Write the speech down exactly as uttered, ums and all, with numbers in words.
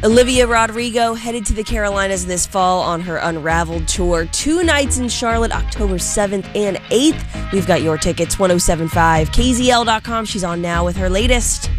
Olivia Rodrigo headed to the Carolinas this fall on her Unraveled tour. Two nights in Charlotte, October seventh and eighth. We've got your tickets, ten seventy-five K Z L dot com. She's on now with her latest.